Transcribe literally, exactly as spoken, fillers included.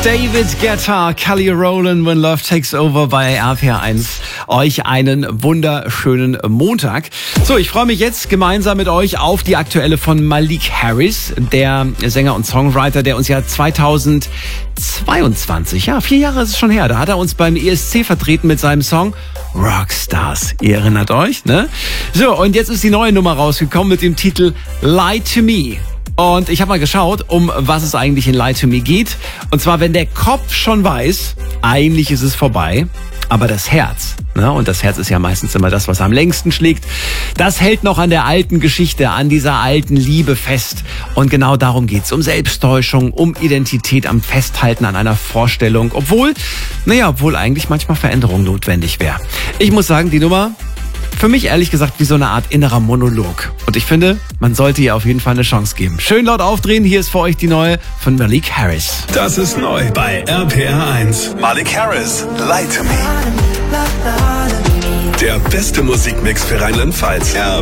David Guetta, Kelly Rowland, When Love Takes Over bei R P R eins. Euch einen wunderschönen Montag. So, ich freue mich jetzt gemeinsam mit euch auf die aktuelle von Malik Harris, der Sänger und Songwriter, der uns ja zweitausendzweiundzwanzig, ja, vier Jahre ist es schon her, da hat er uns beim E S C vertreten mit seinem Song Rockstars. Ihr erinnert euch, ne? So, und jetzt ist die neue Nummer rausgekommen mit dem Titel Lie to Me. Und ich habe mal geschaut, um was es eigentlich in Lie to Me geht. Und zwar, wenn der Kopf schon weiß, eigentlich ist es vorbei, aber das Herz, ne, und das Herz ist ja meistens immer das, was am längsten schlägt, das hält noch an der alten Geschichte, an dieser alten Liebe fest. Und genau darum geht's, um Selbsttäuschung, um Identität, am Festhalten an einer Vorstellung, obwohl, naja, obwohl eigentlich manchmal Veränderung notwendig wäre. Ich muss sagen, die Nummer, für mich ehrlich gesagt wie so eine Art innerer Monolog. Und ich finde, man sollte ihr auf jeden Fall eine Chance geben. Schön laut aufdrehen, hier ist für euch die neue von Malik Harris. Das ist neu bei R P R eins. Malik Harris, Lie to Me. Der beste Musikmix für Rheinland-Pfalz. R